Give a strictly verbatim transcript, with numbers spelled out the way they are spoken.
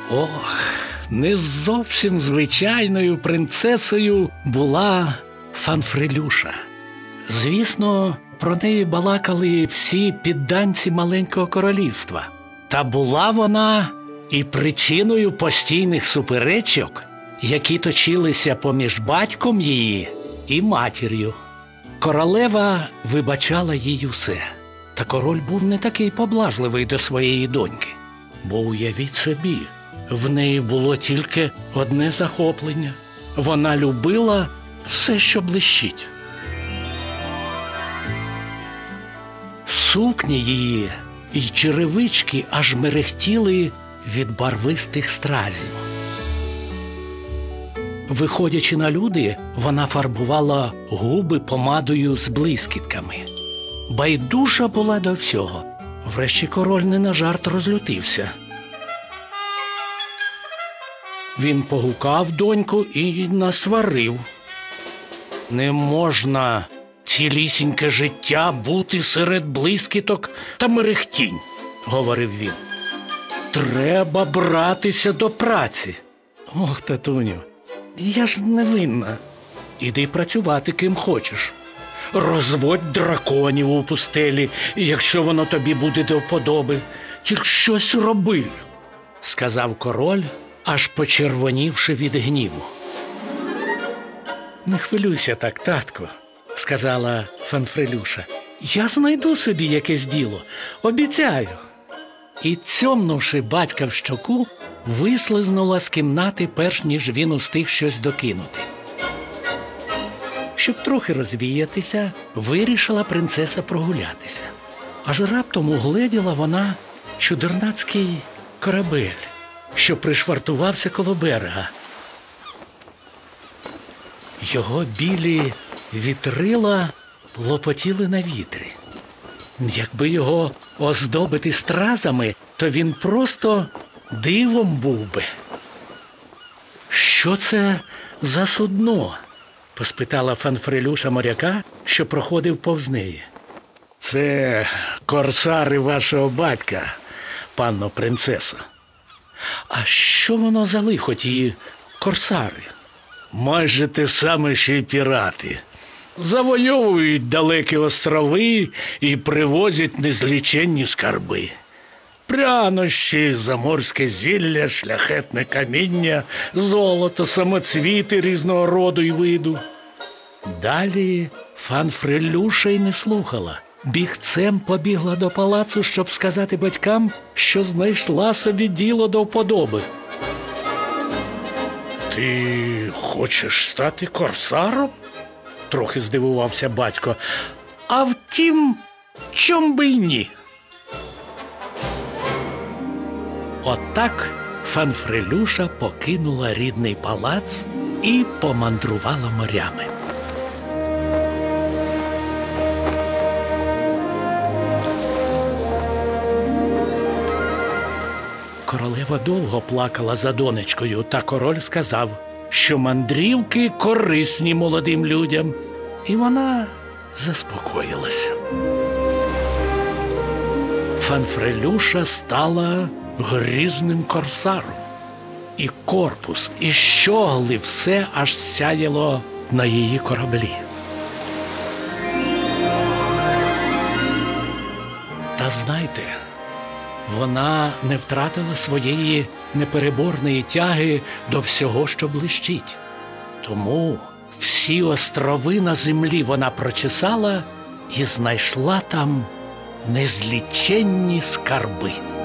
Ох, не зовсім звичайною принцесою була Фанфрелюша. Звісно, про неї балакали всі підданці маленького королівства. Та була вона і причиною постійних суперечок, які точилися поміж батьком її і матір'ю. Королева вибачала їй усе. Та король був не такий поблажливий до своєї доньки. Бо уявіть собі, в неї було тільки одне захоплення. Вона любила все, що блищить. Сукні її і черевички аж мерехтіли від барвистих стразів. Виходячи на люди, вона фарбувала губи помадою з блискітками. Байдужа була до всього. Врешті король не на жарт розлютився. Він погукав доньку і насварив. «Не можна цілісіньке життя бути серед блискіток та мерехтінь», – говорив він. «Треба братися до праці». «Ох, татуню, я ж невинна. Іди працювати ким хочеш. Розводь драконів у пустелі, якщо воно тобі буде до вподоби. Тільки щось роби», – сказав король, аж почервонівши від гніву. «Не хвилюйся так, татко», – сказала Фанфрелюша. «Я знайду собі якесь діло, обіцяю». І, цьомнувши батька в щоку, вислизнула з кімнати, перш ніж він устиг щось докинути. Щоб трохи розвіятися, вирішила принцеса прогулятися. Аж раптом угледіла вона чудернацький корабель, що пришвартувався коло берега. Його білі вітрила лопотіли на вітрі. Якби його оздобити стразами, то він просто дивом був би. «Що це за судно?» – поспитала Фанфрелюша моряка, що проходив повз неї. «Це корсари вашого батька, панно принцесо». «А що воно за лихо, ті корсари?» «Майже те саме, що й пірати. Завойовують далекі острови і привозять незліченні скарби. Прянощі, заморське зілля, шляхетне каміння, золото, самоцвіти різного роду й виду». Далі Фанфрелюша й не слухала. Бігцем побігла до палацу, щоб сказати батькам, що знайшла собі діло до вподоби. «Ти хочеш стати корсаром?» – трохи здивувався батько. «А втім, чом би й ні?» Отак Фанфрелюша покинула рідний палац і помандрувала морями. Королева довго плакала за донечкою, та король сказав, що мандрівки корисні молодим людям, і вона заспокоїлася. Фанфрелюша стала грізним корсаром. І корпус, і щогли – все аж сяяло на її кораблі. Та знайте, вона не втратила своєї непереборної тяги до всього, що блищить. Тому всі острови на землі вона прочесала і знайшла там незліченні скарби.